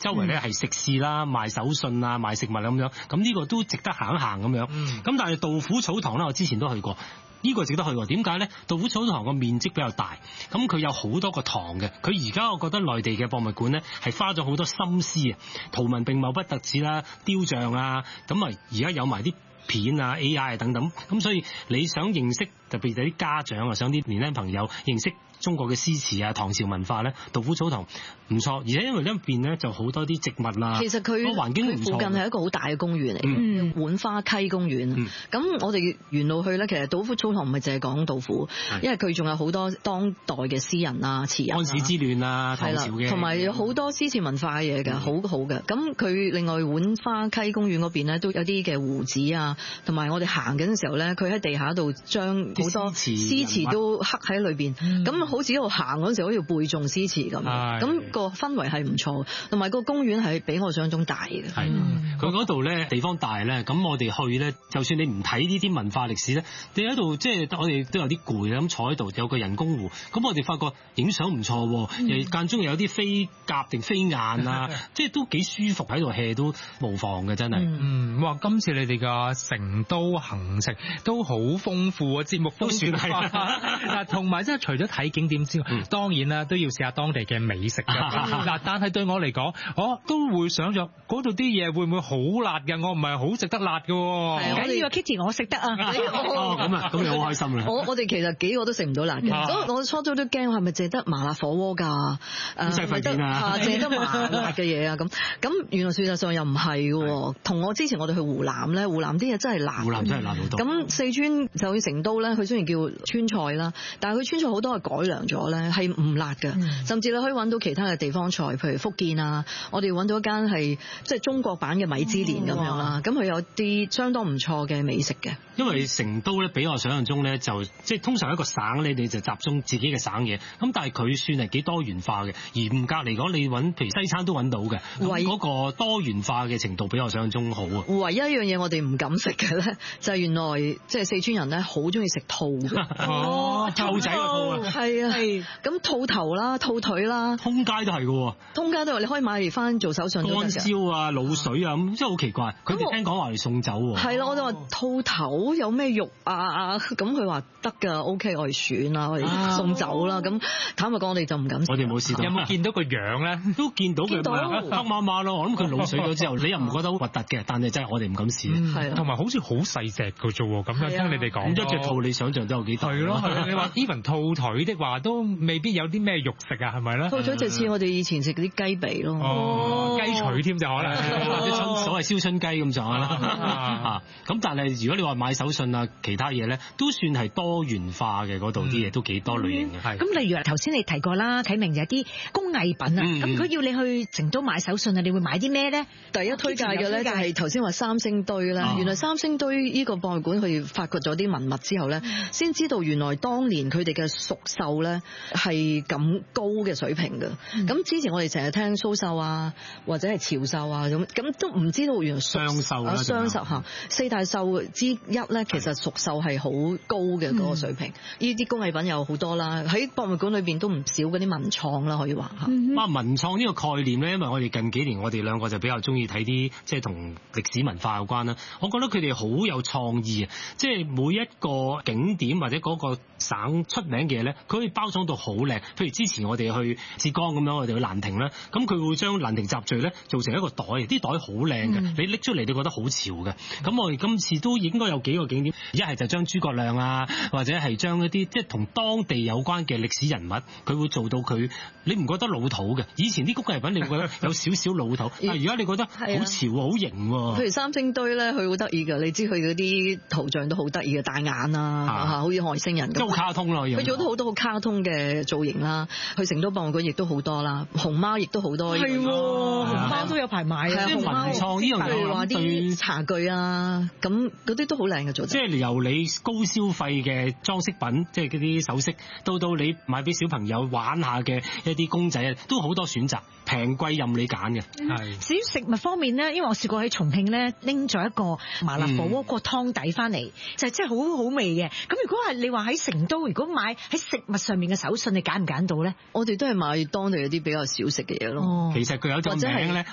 周圍咧係食肆啦、賣手信啊、賣食物咁樣，咁呢個都值得行一行咁樣。咁但係杜甫草堂咧，我之前都去過。呢個值得去喎，點解咧？杜甫草堂個面積比較大，咁佢有好多個堂嘅。佢而家我覺得內地嘅博物館咧係花咗好多心思啊，圖文並茂不特止啦，雕像啊，咁啊而家有埋啲片啊 AI 啊等等，咁所以你想認識特別係啲家長啊，想啲年輕朋友認識中國嘅詩詞啊、唐朝文化咧，杜甫草堂唔錯，而且因為呢一邊咧就好多啲植物啦， 其實佢環境唔錯， 附近係一個好大嘅公園嚟嘅，浣花溪公園。咁我哋沿路去咧，其實杜甫草堂唔係淨係講杜甫，因為佢仲有好多當代嘅詩人啊、詞人啊， 安史之亂啊、唐朝嘅， 同埋有好多詩詞文化嘅嘢㗎，好好嘅。咁佢另外浣花溪公園嗰邊咧都有啲嘅胡子啊，同埋我哋行緊嘅時候咧，佢喺地下度將好多詩詞都刻喺裏邊，咁好似喺度行嗰陣時好似背誦詩詞咁，咁個氛圍係唔錯，同埋個公園係比我想象中大嘅。 係，佢嗰度咧地方大咧，咁我哋去咧，就算你唔睇呢啲文化歷史咧，你喺度即係我哋都有啲攰啦，咁坐喺度有個人工湖，咁我哋發覺影相唔錯，間中有啲飛鴿定飛雁啊，即係都幾舒服喺度 hea 都無妨嘅，真係。 哇！今次你哋嘅成都行程都好豐富啊，節目都算係。嗱，同埋即係除咗睇景點之外，當然啦，都要試下當地嘅美食嘅。嗱，但係對我嚟講，我都會想像嗰度啲嘢會唔會好辣嘅？我唔係好食得辣嘅。 係呢個 Kitty 我食得啊。 咁你好開心啦。 我哋其實幾個都食唔到辣嘅，所以我初初都驚係咪淨係得麻辣火鍋㗎？ 淨係得麻辣嘅嘢啊咁。咁原來事實上又唔係喎。同我之前我哋去湖南咧，湖南啲嘢真係辣。 湖南真係辣好多。 咁四川就去成都咧，佢雖然叫川菜啦，但係佢川菜好多係改良咗咧，係唔辣嘅。甚至你可以揾到其他嘅地方菜，譬如福建啊，我哋揾到一間係即係中國版嘅米芝蓮咁樣啦。咁佢有啲相當唔錯嘅美食嘅。 因為成都咧，比我想象中咧，就即係通常一個省咧，你就集中自己嘅省嘢。咁但係佢算係幾多元化嘅，而嚴格嚟講，你揾譬如西餐都揾到嘅。嗰個多元化嘅程度比我想象中好啊。 唯一一樣嘢我哋唔敢食嘅咧，就係原來即係四川人咧好中意食兔嘅。 兔仔個兔啊， 係啊，咁兔頭啦、兔腿啦， 通街都係嘅， 通街都係，你可以買嚟翻做手信都得嘅。 乾燒啊、滷水啊，咁真係好奇怪。佢哋聽講話嚟送酒喎。 係啦，我哋話兔頭有咩肉啊？咁佢話得㗎 ，OK，我哋選啦，我哋送酒啦。咁坦白講，我哋就唔敢食。 我哋冇試到。 有冇見到個樣咧？ 都見到佢黑麻麻咯。我諗佢滷水咗之後，你又唔覺得好核突嘅，但係真係我哋唔敢試。 係同埋好似好細隻嘅啫喎，咁樣聽你哋講。 一隻兔你想象都有幾大？ 係咯，你話 even 兔腿的話都未必有啲咩肉食啊，係咪咧？ 兔腿就似我哋以前食嗰啲雞髀咯， 雞腿添就可能， 或者所謂燒春雞咁上下啦。咁但係如果你話買手信啊，其他嘢咧，都算係多元化嘅，嗰度啲嘢都幾多類型嘅。 咁例如頭先你提過啦，啟明有啲工藝品啊，咁如果要你去成都買手信啊，你會買啲咩咧？ 第一推介嘅咧就係頭先話三星堆啦。原來三星堆呢個博物館佢發掘咗啲文物之後咧，先知道原來當年佢哋嘅蜀繡咧係咁高嘅水平嘅。咁之前我哋成日聽蘇繡啊，或者係潮繡啊咁都唔知道原來雙繡啦， 雙繡嚇四大繡之一咧，其實蜀繡係好高嘅嗰個水平。呢啲工藝品有好多啦，喺博物館裏邊都唔少嗰啲文創啦，可以話嚇。 文創呢個概念咧，因為我哋近幾年我哋兩個就比較中意睇啲即係同歷史文化有關啦。我覺得佢哋好有創意啊！即係每一個景點或者嗰個省出名嘅嘢咧，佢可以包裝到好靚。譬如之前我哋去浙江咁樣，我哋去蘭亭啦，咁佢會將蘭亭集序咧做成一個袋，啲袋好靚嘅，你拎出嚟你覺得好潮嘅。咁我哋今次都應該有幾個景點，一係就將諸葛亮啊，或者係將一啲即係同當地有關嘅歷史人物，佢會做到佢你唔覺得老土嘅。以前啲工藝品你會覺得有少少老土，但係而家你覺得好潮喎，好型喎。 譬如三星堆咧，佢好得意㗎，你知佢嗰啲圖像都好得意嘅，大眼啊，好似外星人咁。 都卡通咯， 佢做到好多好卡通嘅造型啦。去成都博物館亦都好多啦，熊貓亦都好多。 係喎，熊貓都有排買啊。 即係文創呢樣嘢， 譬如話啲茶具啊，咁嗰啲都好靚嘅做。 即係由你高消費嘅裝飾品，即係嗰啲首飾，到你買俾小朋友玩下嘅一啲公仔啊，都好多選擇，平貴任你揀嘅。 係。至於食物方面咧，因為我試過喺重慶咧拎咗一個麻辣火鍋個湯底翻嚟，就真係好好味嘅。咁如果係你話喺成都，如果買喺食物上面嘅手信，你揀唔揀到咧？ 我哋都係買當地嗰啲比較少食嘅嘢咯。 其實佢有隻名咧，